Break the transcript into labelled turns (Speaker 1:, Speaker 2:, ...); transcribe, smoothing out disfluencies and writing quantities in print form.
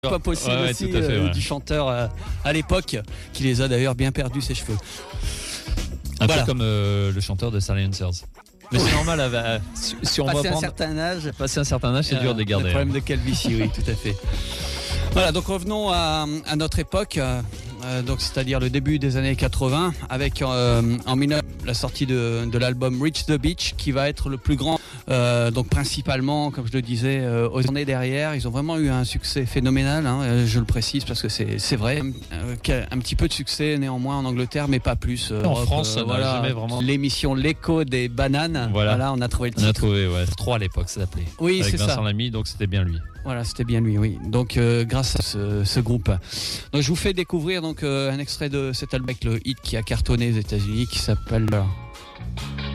Speaker 1: Pas possible aussi
Speaker 2: tout à fait,
Speaker 1: du chanteur à l'époque qui les a d'ailleurs bien perdus ses cheveux.
Speaker 2: Un
Speaker 1: Voilà.
Speaker 2: peu comme le chanteur de Silencers. Mais c'est normal, si on va
Speaker 1: Passer un
Speaker 2: prendre
Speaker 1: certain âge,
Speaker 2: passer un certain âge, c'est dur de les garder.
Speaker 1: le problème de calvitie, oui, tout à fait. Voilà, donc revenons à notre époque, donc c'est-à-dire le début des années 80, avec en 19 la sortie de l'album Reach the Beach, qui va être le plus grand. Donc principalement, comme je le disais, aux années derrière, ils ont vraiment eu un succès phénoménal, hein, je le précise parce que c'est vrai. Un petit peu de succès néanmoins en Angleterre, mais pas plus.
Speaker 2: En France, ça n'a jamais vraiment.
Speaker 1: L'émission L'écho des bananes,
Speaker 2: Voilà.
Speaker 1: on a trouvé le titre.
Speaker 2: On a trouvé, 3 à l'époque, ça s'appelait.
Speaker 1: Oui,
Speaker 2: avec
Speaker 1: c'est ça.
Speaker 2: Vincent Lamy, donc c'était bien lui.
Speaker 1: Voilà, c'était bien lui, oui. Donc grâce à ce groupe. Donc je vous fais découvrir donc un extrait de cet album avec le hit qui a cartonné aux États-Unis qui s'appelle